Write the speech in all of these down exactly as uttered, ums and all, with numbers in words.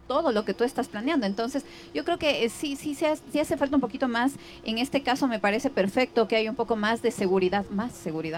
todo lo que tú estás planeando. Entonces, yo creo que eh, sí, sí, sí, hace- sí hace falta un poquito más. En este caso me parece perfecto que haya un poco más de seguridad, más seguridad.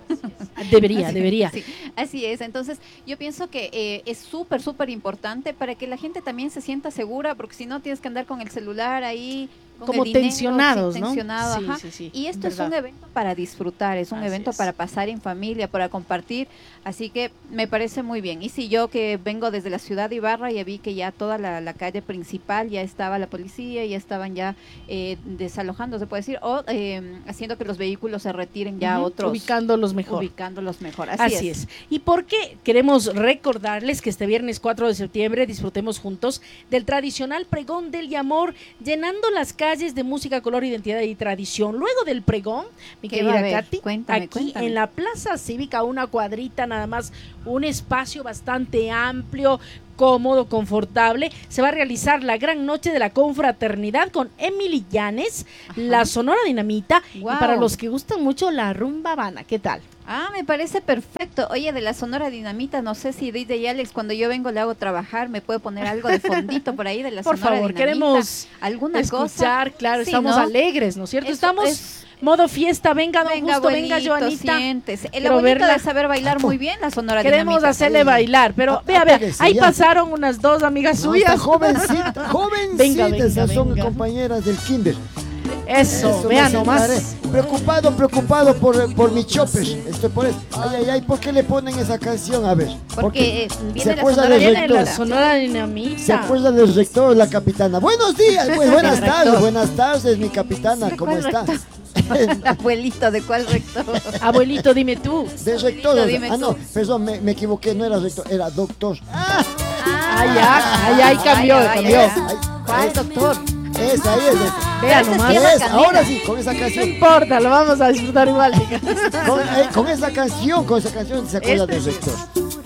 Debería, debería. Sí, así es. Entonces, yo pienso que eh, es súper, súper importante para que la gente también se sienta segura, porque si no tienes que andar con el celular ahí, con Como el dinero, tensionados, sí, ¿no? tensionado, Sí, ajá. sí, sí, Y esto es verdad. un evento para disfrutar, es un Así evento es. para pasar en familia, para compartir. Así que me parece muy bien. Y si yo que vengo desde la ciudad de Ibarra, ya vi que ya toda la, la calle principal ya estaba la policía, ya estaban ya eh, desalojando, se puede decir, o eh, haciendo que los vehículos se retiren ya a Ujú, otros. ubicándolos mejor. Ubicándolos mejor. Así, Así es. es. ¿Y por qué queremos recordarles que este viernes cuatro de septiembre disfrutemos juntos del tradicional pregón del Yamor, llenando las calles de música, color, identidad y tradición? Luego del pregón, mi ¿Qué va a querida haber? Katy, Cuéntame, aquí cuéntame. en la Plaza Cívica, una cuadrita nada más, un espacio bastante amplio, cómodo, confortable, se va a realizar la gran noche de la confraternidad con Emily Llanes, Ajá. la Sonora Dinamita, Guau. y para los que gustan mucho la rumba Habana. ¿Qué tal? Ah, me parece perfecto. Oye, de la Sonora Dinamita, no sé si D J y Alex, cuando yo vengo le hago trabajar, me puede poner algo de fondito por ahí de la Por Sonora favor, Dinamita. queremos alguna escuchar, cosa. claro, Sí, estamos ¿no? alegres, ¿no es cierto? Eso Estamos es- modo fiesta, venga, don Venga, Justo, venga, abuelito, Joanita. siéntese. El Quiero abuelito verla. de saber bailar muy bien la Sonora Queremos Dinamita. hacerle Sí. bailar, pero Ah, vea, vea, apéguese, ahí ya. pasaron unas dos amigas No, suyas. está jovencita, jovencitas, Venga, venga, esas son venga. compañeras del kinder. Eso, Eso, vea me sentaré. nomás. Preocupado, preocupado por, por mi chopper. Estoy por eso. Ay, ay, ay, ¿por qué le ponen esa canción? A ver. Porque eh, ¿Se viene la acuerda Sonora del Viene rector? la Dinamita. Sonora Dinamita. ¿Se acuerda del rector, la capitana? Buenos días, bu- buenas El tardes, rector. buenas tardes, mi capitana, ¿De ¿cómo cuál está? Abuelito, ¿de cuál rector? Abuelito, dime tú. De rector. dime Ah, no, tú. perdón, me, me equivoqué, no era rector, era doctor. Ah, Ay, ya, ay, ay, cambió, Vaya, vaya, cambió. vaya. Ay, ¿Cuál ay. doctor? esa ahí es. esa. Vea Ese nomás. se llama Es, Candela. ahora sí, con esa No canción. importa, lo vamos a disfrutar igual, diga. Con, eh, con esa canción, con esa canción se acuerda Este del sí. rector.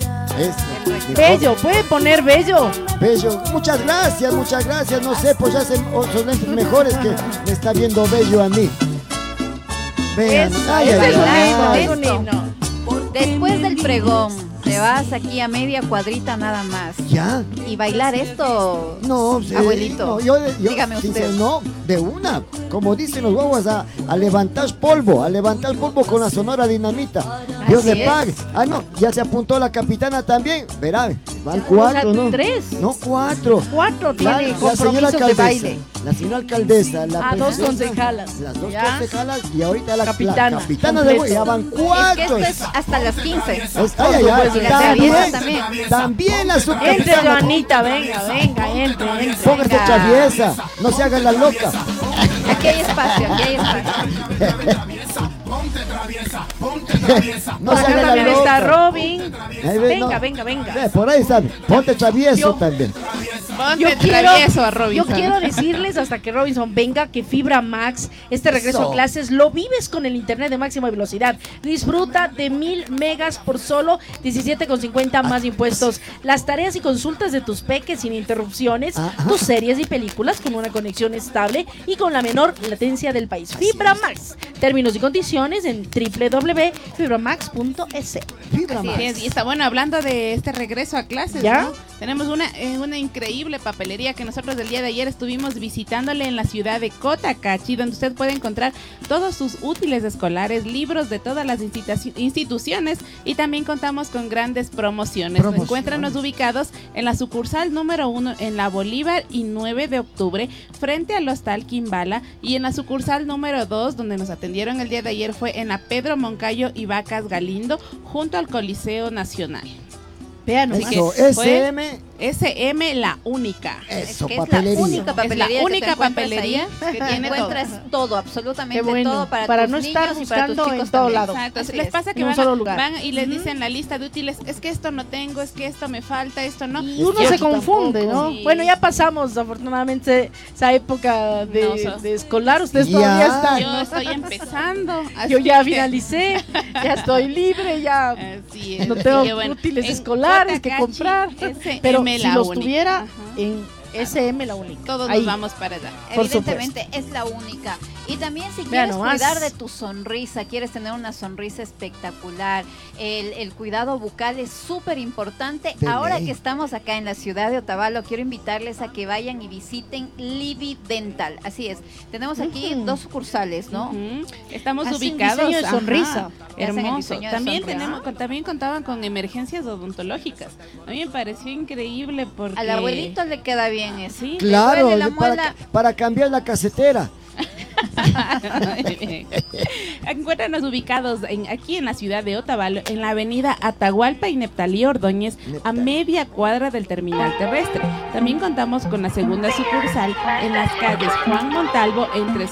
Este, mi Bello, puede poner bello. Bello, muchas gracias, muchas gracias. No sé, pues hacen otros lentes mejores que me está viendo bello a mí. Vean, Eso, ay, ese ay, es un ay, himno, ay. es un Esto. himno. Después del pregón, te vas aquí a media cuadrita nada más. ¿Ya? Y bailar esto, No, sí, abuelito. no, yo, yo- Dígame sí, usted. sí, no, de una, como dicen los guaguas, a, a levantar polvo, a levantar polvo con la Sonora Dinamita. Dios Así le es. pague. Ah, no, ya se apuntó la capitana también. Verá, van cuatro, O sea, ¿no? tres. No, cuatro. Cuatro La, tiene la señora compromisos de alcaldesa, baile. la señora alcaldesa, la Ah, dos presidenta, concejalas. las dos Ya. concejalas y ahorita la Capitana, la capitana de completo. ya van Es que cuatro. esto es hasta las quince. Es- ay, ay, ay, supuesto, y la también, traviesa también. también la Entre, subcapitana. Joanita, venga, venga, entre, entre. Póngase Venga. traviesa, no se haga la loca. Aquí hay espacio, aquí hay espacio. No Por se acá haga la también está loca. Robin. Ahí ve, Venga, no. venga, venga. Ve, por ahí está, ponte travieso Yo- también. Yo Ponte quiero, travieso a yo Robinson. quiero decirles hasta que Robinson venga que Fibra Max, este regreso Eso. a clases, lo vives con el internet de máxima velocidad. Disfruta de mil megas por solo diecisiete con cincuenta más impuestos. Las tareas y consultas de tus peques sin interrupciones, Ajá. tus series y películas con una conexión estable y con la menor latencia del país. Fibra Max. Términos y condiciones en w w w punto fibra max punto e s. Fibra Así más. Así es, y está bueno, hablando de este regreso a clases, ¿Ya? ¿no? Tenemos una, eh, una increíble papelería que nosotros el día de ayer estuvimos visitándole en la ciudad de Cotacachi, donde usted puede encontrar todos sus útiles escolares, libros de todas las institu- instituciones y también contamos con grandes promociones. Promociones. Encuéntranos ubicados en la sucursal número uno en la Bolívar y nueve de octubre, frente al Hostal Quimbala, y en la sucursal número dos, donde nos atendieron el día de ayer, fue en la Pedro Moncayo y Vacas Galindo, junto al Coliseo Nacional. Vean nomás. Así Eso, que, S M, S M, la única. eso, que es la papelería. única papelería es la que única te encuentras papelería ahí, que tiene todo. encuentras todo, absolutamente Qué bueno, todo para, para tus no estar niños y para tus buscando en chicos todo también. lado. Exacto, Así les es. pasa que En un van, solo lugar. van y les Ujú. dicen la lista de útiles, es que esto no tengo, es que esto me falta, esto no. Y uno Yo se tampoco. confunde, ¿no? Sí. Bueno, ya pasamos afortunadamente esa época de, No, so- de escolar. Ustedes Ya. todavía están. Yo ¿no? estoy empezando. así Yo ya que- finalicé, ya estoy libre, ya Así es, no así tengo que bueno, útiles en escolares que Cotacachi, comprar. S M Pero si la los única. tuviera Ajá. en S M la única. Todos Ahí. nos vamos para allá. Por Evidentemente es la única. Y también si Vea quieres nomás. cuidar de tu sonrisa, quieres tener una sonrisa espectacular, el, el cuidado bucal es súper importante. De Ahora ley. que estamos acá en la ciudad de Otavalo, quiero invitarles a que vayan y visiten Livi Dental. Así es, tenemos aquí Ujú. dos sucursales, ¿no? Ujú. Estamos Hacen ubicados. diseño de ajá, sonrisa. Hacen el Hermoso. diseño de También sonrisa. tenemos, con- también contaban con emergencias odontológicas. A mí me pareció increíble porque Al abuelito le queda bien eso. Sí, Claro, duele la de- para, muela. ca- para cambiar la casetera. Encuéntranos ubicados en, aquí en la ciudad de Otavalo, en la avenida Atahualpa y Neptalí Ordóñez, a Neptalí. media cuadra del terminal terrestre. También contamos con la segunda sucursal en las calles Juan Montalvo, entre